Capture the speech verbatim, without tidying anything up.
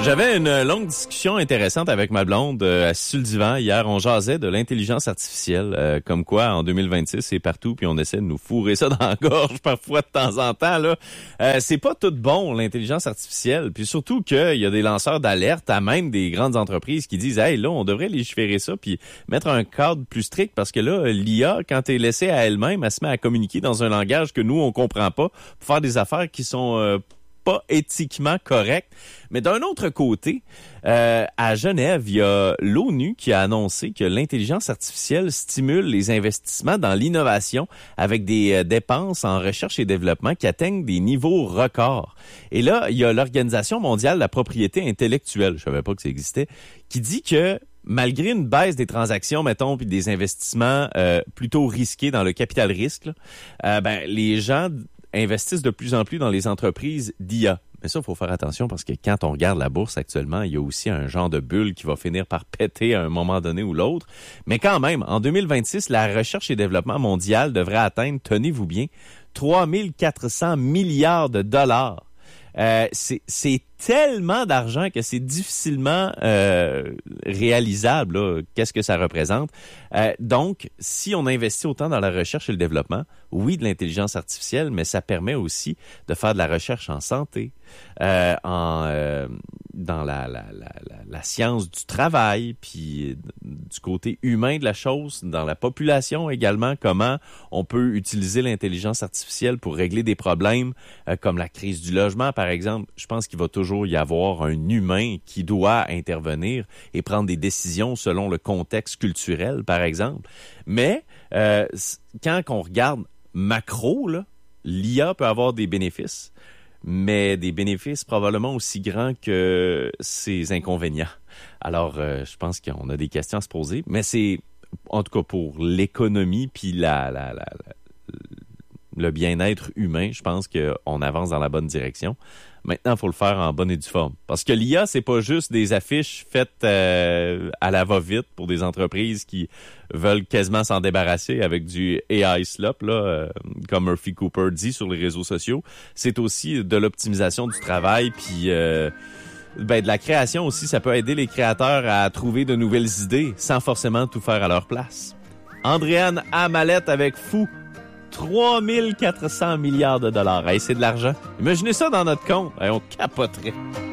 J'avais une longue discussion intéressante avec ma blonde euh, assise sur le divan. Hier, on jasait de l'intelligence artificielle, euh, comme quoi en deux mille vingt-six, c'est partout, puis on essaie de nous fourrer ça dans la gorge parfois de temps en temps. Là, euh, c'est pas tout bon, l'intelligence artificielle. Puis surtout qu'il y a des lanceurs d'alerte à même des grandes entreprises qui disent « Hey, là, on devrait légiférer ça puis mettre un cadre plus strict parce que là, l'I A, quand elle est laissée à elle-même, elle se met à communiquer dans un langage que nous, on comprend pas pour faire des affaires qui sont... Euh, pas éthiquement correct. Mais d'un autre côté, euh, à Genève, il y a l'ONU qui a annoncé que l'intelligence artificielle stimule les investissements dans l'innovation avec des euh, dépenses en recherche et développement qui atteignent des niveaux records. Et là, il y a l'Organisation mondiale de la propriété intellectuelle, je savais pas que ça existait, qui dit que malgré une baisse des transactions, mettons, puis des investissements euh, plutôt risqués dans le capital risque, là, euh, ben les gens investissent de plus en plus dans les entreprises d'I A. Mais ça, il faut faire attention parce que quand on regarde la bourse actuellement, il y a aussi un genre de bulle qui va finir par péter à un moment donné ou l'autre. Mais quand même, en deux mille vingt-six, la recherche et développement mondial devrait atteindre, tenez-vous bien, trois mille quatre cents milliards de dollars. Euh, c'est, c'est tellement d'argent que c'est difficilement euh, réalisable. Là. Qu'est-ce que ça représente? Euh, donc, si on investit autant dans la recherche et le développement, oui, de l'intelligence artificielle, mais ça permet aussi de faire de la recherche en santé, euh, en euh, dans la, la, la, la, la science du travail, puis du côté humain de la chose, dans la population également, comment on peut utiliser l'intelligence artificielle pour régler des problèmes euh, comme la crise du logement, par exemple. Je pense qu'il va toujours y avoir un humain qui doit intervenir et prendre des décisions selon le contexte culturel, par exemple. Mais euh, quand on regarde macro, là, l'I A peut avoir des bénéfices, mais des bénéfices probablement aussi grands que ses inconvénients. Alors, euh, je pense qu'on a des questions à se poser, mais c'est, en tout cas pour l'économie puis la, la, la, la, le bien-être humain, je pense qu'on avance dans la bonne direction. Maintenant, il faut le faire en bonne et due forme. Parce que l'I A, c'est pas juste des affiches faites euh, à la va-vite pour des entreprises qui veulent quasiment s'en débarrasser avec du A I slop, là, euh, comme Murphy Cooper dit sur les réseaux sociaux. C'est aussi de l'optimisation du travail, puis euh, ben, de la création aussi. Ça peut aider les créateurs à trouver de nouvelles idées sans forcément tout faire à leur place. Andréane Amalette avec Fou. trois mille quatre cents milliards de dollars. Hey, c'est de l'argent. Imaginez ça dans notre compte. Hey, on capoterait.